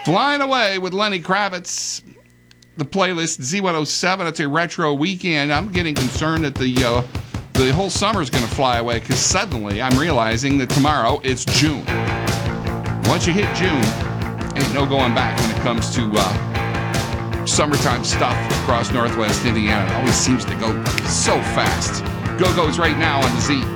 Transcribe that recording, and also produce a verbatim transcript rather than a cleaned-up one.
Flying Away with Lenny Kravitz. The playlist Z one oh seven. It's a retro weekend. I'm getting concerned that the uh, the whole summer is going to fly away because suddenly I'm realizing that tomorrow it's June. Once you hit June, ain't no going back when it comes to uh, summertime stuff across Northwest Indiana. It always seems to go so fast. Go-Go's right now on the Z.